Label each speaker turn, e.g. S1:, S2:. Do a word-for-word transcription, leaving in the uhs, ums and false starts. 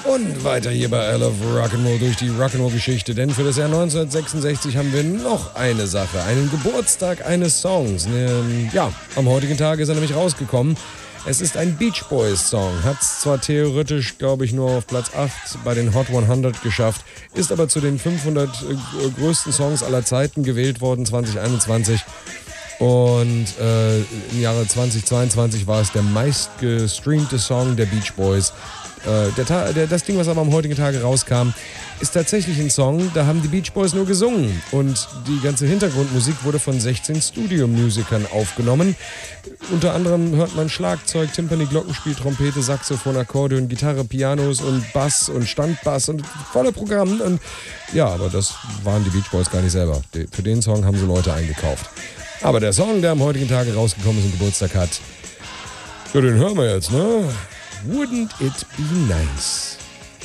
S1: Und weiter hier bei I Love Rock'n'Roll durch die Rock'n'Roll-Geschichte, denn für das Jahr neunzehnhundertsechsundsechzig haben wir noch eine Sache, einen Geburtstag eines Songs. Ja, am heutigen Tag ist er nämlich rausgekommen. Es ist ein Beach Boys Song, hat es zwar theoretisch, glaube ich, nur auf Platz acht bei den Hot hundert geschafft, ist aber zu den fünfhundert äh, größten Songs aller Zeiten gewählt worden, zwanzig einundzwanzig. Und äh, im Jahre zweitausendzweiundzwanzig war es der meistgestreamte Song der Beach Boys. Äh, der, der, das Ding, was aber am heutigen Tage rauskam, ist tatsächlich ein Song, da haben die Beach Boys nur gesungen. Und die ganze Hintergrundmusik wurde von sechzehn Studiomusikern aufgenommen. Unter anderem hört man Schlagzeug, Timpani, Glockenspiel, Trompete, Saxophon, Akkordeon, Gitarre, Pianos und Bass und Standbass und voller Programm. Und ja, aber das waren die Beach Boys gar nicht selber. Für den Song haben sie Leute eingekauft. Aber der Song, der am heutigen Tage rausgekommen ist und Geburtstag hat, ja, den hören wir jetzt, ne? Wouldn't it be nice?